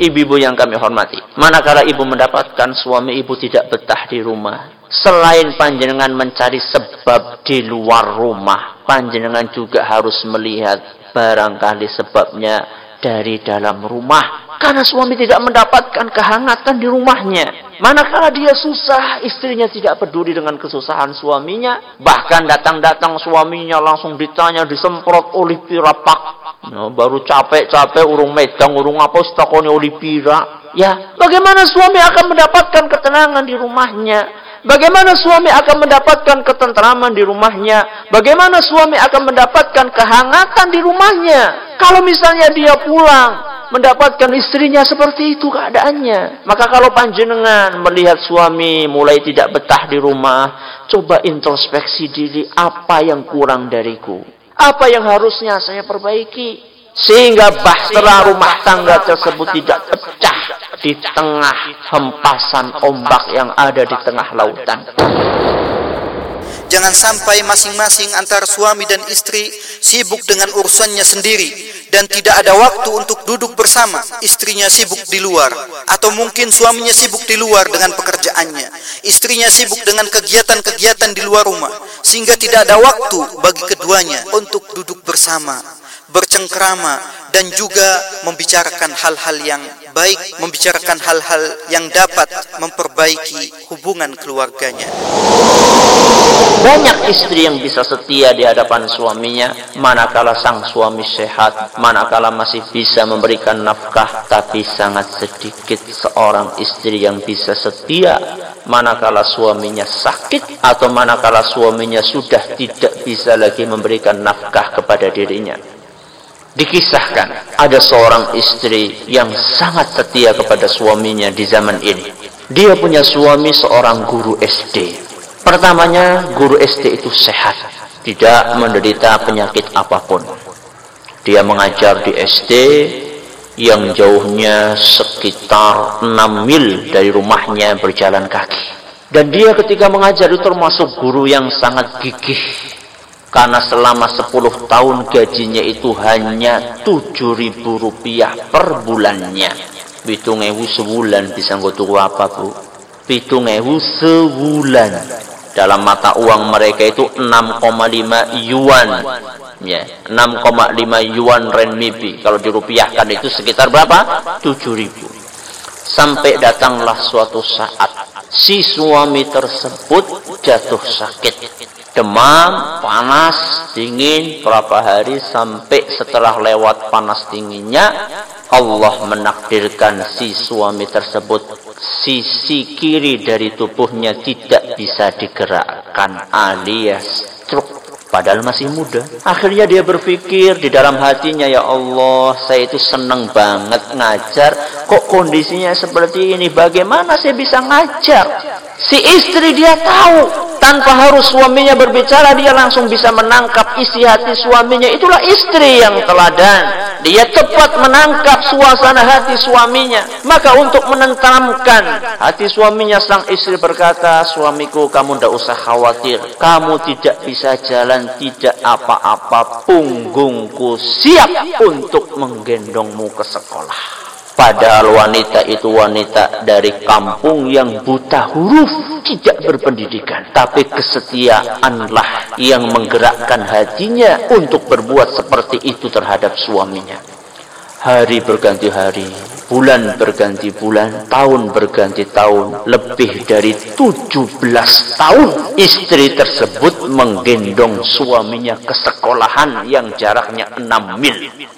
ibu-ibu yang kami hormati, manakala ibu mendapatkan suami ibu tidak betah di rumah, selain panjenengan mencari sebab di luar rumah, panjenengan juga harus melihat barangkali sebabnya dari dalam rumah. Karena suami tidak mendapatkan kehangatan di rumahnya. Manakala dia susah, istrinya tidak peduli dengan kesusahan suaminya. Bahkan datang-datang suaminya langsung ditanya, disemprot oleh pirapak. Nah, baru capek-capek urung medang, urung apa, setakoni oleh pira. Ya, bagaimana suami akan mendapatkan ketenangan di rumahnya? Bagaimana suami akan mendapatkan ketentraman di rumahnya? Bagaimana suami akan mendapatkan kehangatan di rumahnya? Kalau misalnya dia pulang mendapatkan istrinya seperti itu keadaannya. Maka kalau panjenengan melihat suami mulai tidak betah di rumah, coba introspeksi diri, apa yang kurang dariku? Apa yang harusnya saya perbaiki? Sehingga bahtera rumah tangga tersebut tidak pecah di tengah hempasan ombak yang ada di tengah lautan. Jangan sampai masing-masing antara suami dan istri sibuk dengan urusannya sendiri dan tidak ada waktu untuk duduk bersama. Istrinya sibuk di luar, atau mungkin suaminya sibuk di luar dengan pekerjaannya, istrinya sibuk dengan kegiatan-kegiatan di luar rumah, sehingga tidak ada waktu bagi keduanya untuk duduk bersama, bercengkrama, dan juga membicarakan hal-hal yang baik, membicarakan hal-hal yang dapat memperbaiki hubungan keluarganya. Banyak istri yang bisa setia di hadapan suaminya manakala sang suami sehat, manakala masih bisa memberikan nafkah, tapi sangat sedikit seorang istri yang bisa setia manakala suaminya sakit atau manakala suaminya sudah tidak bisa lagi memberikan nafkah kepada dirinya. Dikisahkan ada seorang istri yang sangat setia kepada suaminya di zaman ini. Dia punya suami seorang guru SD. Pertamanya, guru SD itu sehat, tidak menderita penyakit apapun. Dia mengajar di SD yang jauhnya sekitar 6 mil dari rumahnya berjalan kaki. Dan dia ketika mengajar itu termasuk guru yang sangat gigih. Karena selama 10 tahun gajinya itu hanya Rp7.000 per bulannya. 7.000 sebulan bisa nggotuku apa, Bu? 7.000 sebulan. Dalam mata uang mereka itu 6,5 yuan. Ya, 6,5 yuan renminbi. Kalau dirupiahkan itu sekitar berapa? 7.000. Sampai datanglah suatu saat si suami tersebut jatuh sakit. Demam, panas, dingin, berapa hari sampai setelah lewat panas dinginnya, Allah menakdirkan si suami tersebut sisi kiri dari tubuhnya tidak bisa digerakkan alias stroke. Padahal masih muda. Akhirnya dia berpikir di dalam hatinya, ya Allah, saya itu senang banget ngajar. Kok kondisinya seperti ini? Bagaimana saya bisa ngajar? Si istri dia tahu. Tanpa harus suaminya berbicara, dia langsung bisa menangkap isi hati suaminya. Itulah istri yang teladan. Dia tepat menangkap suasana hati suaminya. Maka untuk menenteramkan hati suaminya, sang istri berkata, suamiku, kamu tidak usah khawatir. Kamu tidak bisa jalan, tidak apa-apa. Punggungku siap untuk menggendongmu ke sekolah. Padahal wanita itu wanita dari kampung yang buta huruf, tidak berpendidikan. Tapi kesetiaanlah yang menggerakkan hatinya untuk berbuat seperti itu terhadap suaminya. Hari berganti hari, bulan berganti bulan, tahun berganti tahun. Lebih dari 17 tahun istri tersebut menggendong suaminya ke sekolahan yang jaraknya 6 mil.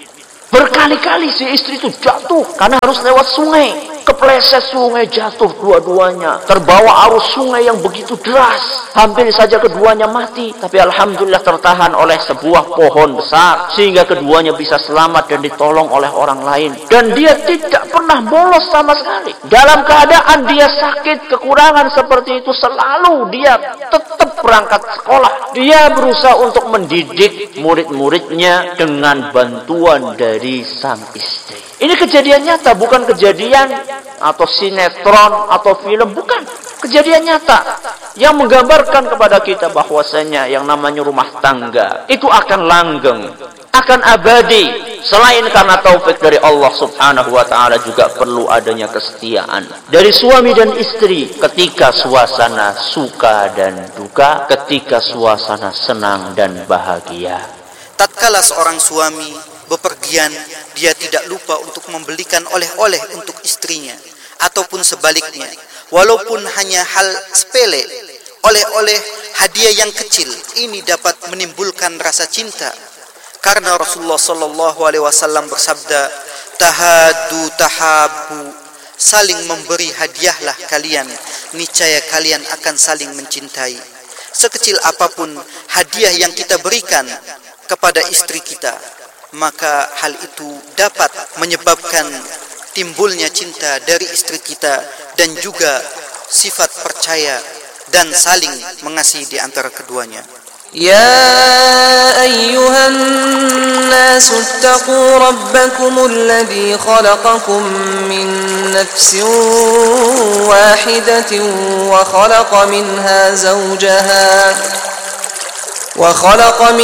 Berkali-kali si istri itu jatuh karena harus lewat sungai. Kepleset sungai, jatuh dua-duanya. Terbawa arus sungai yang begitu deras. Hampir saja keduanya mati. Tapi alhamdulillah tertahan oleh sebuah pohon besar. Sehingga keduanya bisa selamat dan ditolong oleh orang lain. Dan dia tidak pernah bolos sama sekali. Dalam keadaan dia sakit, kekurangan seperti itu, selalu dia tetap berangkat sekolah. Dia berusaha untuk mendidik murid-muridnya dengan bantuan dari sang istri. Ini kejadian nyata, bukan kejadian atau sinetron atau film, bukan. Kejadian nyata yang menggambarkan kepada kita bahwasanya yang namanya rumah tangga itu akan langgeng akan abadi. Selain karena taufik dari Allah subhanahu wa ta'ala, juga perlu adanya kesetiaan dari suami dan istri ketika suasana suka dan duka, ketika suasana senang dan bahagia. Tatkala seorang suami bepergian, dia tidak lupa untuk membelikan oleh-oleh untuk istrinya, ataupun sebaliknya, walaupun hanya hal sepele, oleh-oleh hadiah yang kecil, ini dapat menimbulkan rasa cinta. Karena Rasulullah sallallahu alaihi wasallam bersabda, tahadu tahabu, saling memberi hadiahlah kalian, niscaya kalian akan saling mencintai. Sekecil apapun hadiah yang kita berikan kepada istri kita, maka hal itu dapat menyebabkan timbulnya cinta dari istri kita, dan juga sifat percaya dan saling mengasihi di antara keduanya. يا أيها الناس اتقوا ربكم الذي خلقكم من نفس واحدة وخلق منها